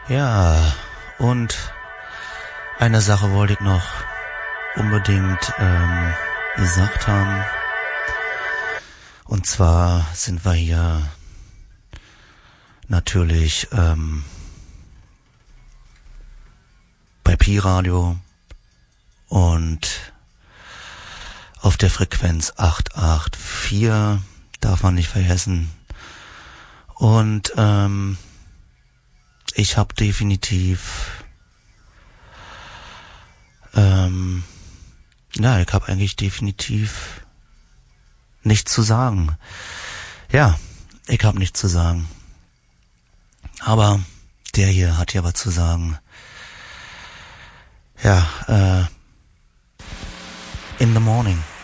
Ja, und eine Sache wollte ich noch unbedingt gesagt haben. Und zwar sind wir hier natürlich bei Pi-Radio und auf der Frequenz 884, darf man nicht vergessen. Und ich habe definitiv ich habe eigentlich definitiv nichts zu sagen. Ja, ich habe nichts zu sagen. Aber der hier hat ja was zu sagen. Ja, in the morning.